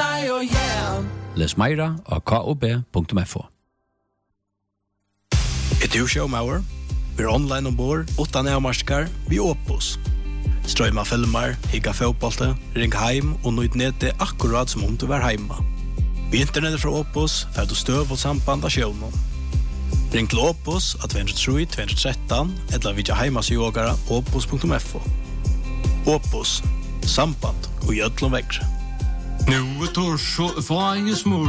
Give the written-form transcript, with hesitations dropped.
Les meira av kob.fo. Du showmauer? Vi online ombord, utan avmarskar, vi Opus. Strøyma filmer, higga fotbollte, ring heim og nøyd nede akkurat som om du var heima. Vi internettet fra Opus får du støv og samband av sjøvnen. Ring til Opus av 203-213 eller vidja heimasjogara opus.fo. Opus, samband og gjødlom vekkre. Nu är torsdag, fan smör